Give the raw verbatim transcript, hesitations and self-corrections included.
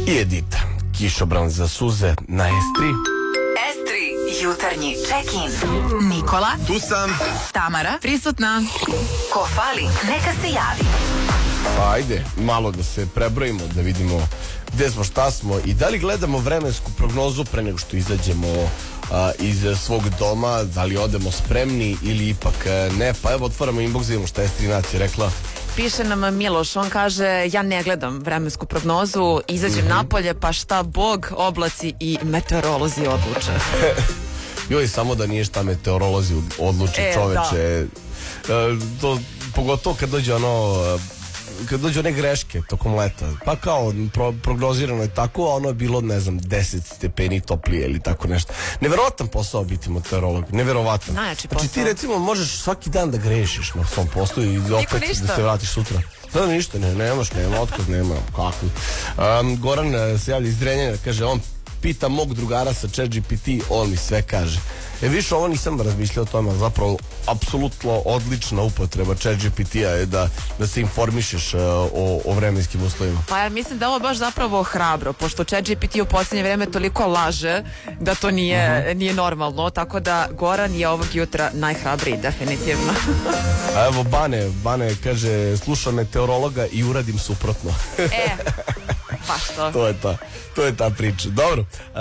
I Edita, kišobran za suze na Estri. Estri, jutarnji check-in. Nikola, tu sam. Tamara, prisutna. Ko fali, neka se javi. Pa ajde, malo da se prebrojimo, da vidimo gde smo, šta smo i da li gledamo vremensku prognozu pre nego što izađemo a, iz svog doma, da li odemo spremni ili ipak ne. Pa evo, otvaramo inbox, vidimo šta je Strinacija rekla. Piše nam Miloš, on kaže ja ne gledam vremensku prognozu, izađem mm-hmm. napolje pa šta Bog, oblaci i meteorolozi odluče. Joj, samo da nije šta meteorolozi odluče, e, čoveče. Da. E, to, pogotovo kad dođe ono... kad dođe one greške tokom leta, pa kao pro, prognozirano je tako, a ono je bilo, ne znam, deset stepeni toplije ili tako nešto. Neverovatan posao biti meteorolog, neverovatan. Najjači posao. Znači ti recimo možeš svaki dan da grešiš na svom poslu i opet da se vratiš sutra. Da, ništa, ne, nemaš, nema otkaz, nema, kako. Um, Goran uh, se javlja iz Drenjana, kaže, on pita mog drugara sa ChatGPT, on mi sve kaže. E više, ovo nisam razmišljao o tome, ali zapravo apsolutno odlična upotreba ChatGPT-a je da, da se informišeš uh, o, o vremenskim uslovima. Pa ja mislim da je ovo baš zapravo hrabro, pošto ChatGPT u posljednje vreme toliko laže da to nije, uh-huh. nije normalno, tako da Goran je ovog jutra najhrabriji, definitivno. A evo Bane, Bane kaže, slušam meteorologa i uradim suprotno. E, baš to. To je ta, to je ta priča. Dobro.